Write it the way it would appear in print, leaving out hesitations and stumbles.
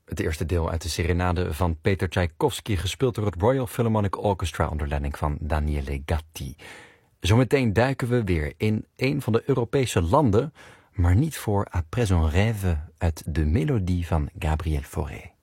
Het eerste deel uit de serenade van Peter Tchaikovsky, gespeeld door het Royal Philharmonic Orchestra onder leiding van Daniele Gatti. Zometeen duiken we weer in een van de Europese landen, maar niet voor Après un rêve uit de melodie van Gabriel Fauré.